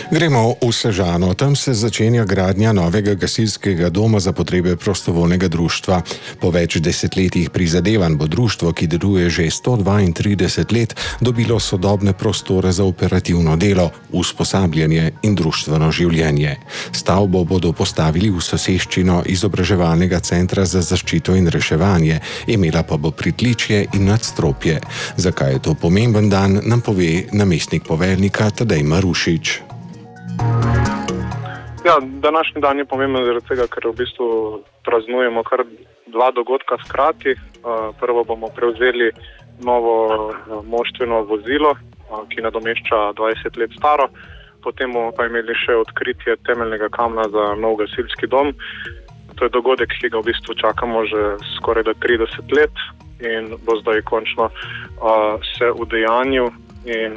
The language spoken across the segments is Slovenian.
Gremo v Sežano. Tam se začenja gradnja novega gasilskega doma za potrebe prostovoljnega društva. Po več desetletjih prizadevanj bo društvo, ki deluje že 132 let, dobilo sodobne prostore za operativno delo, usposabljanje in društveno življenje. Stavbo bodo postavili v soseščino izobraževalnega centra za zaščito in reševanje, imela pa bo pritličje in nadstropje. Zakaj je to pomemben dan, nam pove namestnik poveljnika Tadej Marušič. Ja, današnji dan je pomemben zaradi tega, ker v bistvu praznujemo kar dva dogodka hkrati. Prvo bomo prevzeli novo moštveno vozilo, ki nadomešča 20 let staro. Potem bomo pa imeli še odkritje temeljnega kamna za nov gasilski dom. To je dogodek, ki ga v bistvu čakamo že skoraj 30 let in bo zdaj končno se udejanjil. In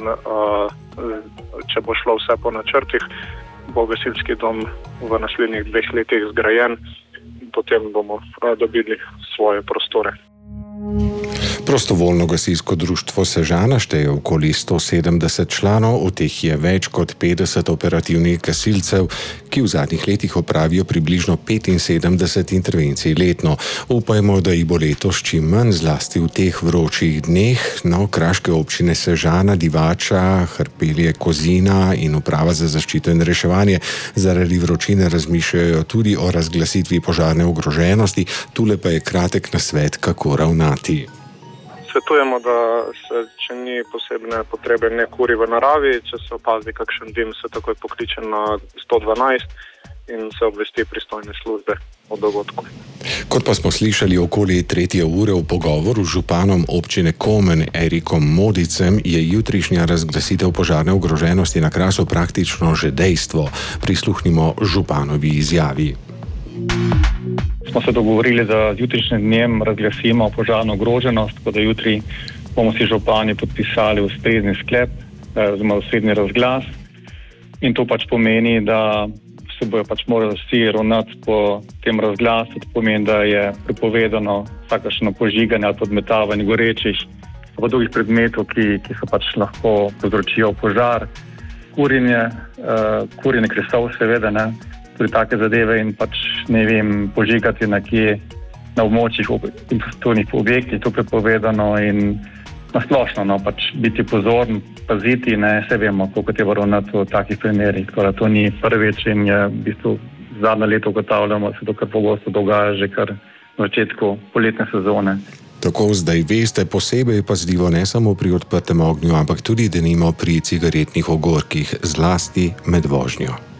če bo šlo vse po načrtih, bo gasilski dom v naslednjih 2 letih zgrajen in potem bomo dobili svoje prostore. Prostovoljno gasilsko društvo Sežana šteje okoli 170 članov, od teh je več kot 50 operativnih gasilcev, ki v zadnjih letih opravijo približno 75 intervencij letno. Upajmo, da jih bo letos čim manj, zlasti v teh vročih dneh. Kraške občine Sežana, Divača, Hrpelje, Kozina in Uprava za zaščito in reševanje zaradi vročine razmišljajo tudi o razglasitvi požarne ogroženosti. Tule pa je kratek nasvet, kako ravnati. Svetujemo, da se, če ni posebne potrebe, ne kuri v naravi. Če se opazi kakšen dim, se takoj pokliče na 112 in se obvesti pristojne službe o dogodku. Kot pa smo slišali okoli 3. ure v pogovoru z županom občine Komen Erikom Modicem, je jutrišnja razglasitev požarne ogroženosti na Krasu praktično že dejstvo. Prisluhnimo županovi izjavi. Smo se dogovorili, da z jutrišnjim dnem razglasimo požarno ogroženost, tako da jutri bomo si župani podpisali ustrezni sklep, oziroma ustrezni razglas. In to pač pomeni, da se bojo pač morali vsi ravnati po tem razglasu. To pomeni, da je prepovedano vsakršno požiganje ali podmetavanje gorečih ali drugih predmetov, ki so pač lahko povzročijo požar. Kurjenje kresov seveda, ne. Tudi take zadeve in pač, požigati nekje na območjih infrastrukturnih objektih, to prepovedano in nasplošno, pač biti pozorn, paziti, vse vemo, koliko je ravnati v takih primerih, tako da to ni prvič in je v bistvu zadnje leto ugotavljamo, da se to kar pogosto dogaja že kar na začetku poletne sezone. Tako zdaj veste, posebej pazljivo ne samo pri odprtem ognju, ampak tudi denimo pri cigaretnih ogorkih, zlasti med vožnjo.